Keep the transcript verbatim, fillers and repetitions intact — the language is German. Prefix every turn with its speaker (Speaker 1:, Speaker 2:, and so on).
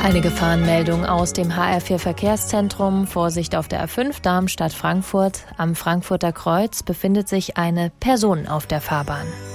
Speaker 1: Eine Gefahrenmeldung aus dem H R vier Verkehrszentrum. Vorsicht auf der A fünf Darmstadt-Frankfurt. Am Frankfurter Kreuz befindet sich eine Person auf der Fahrbahn.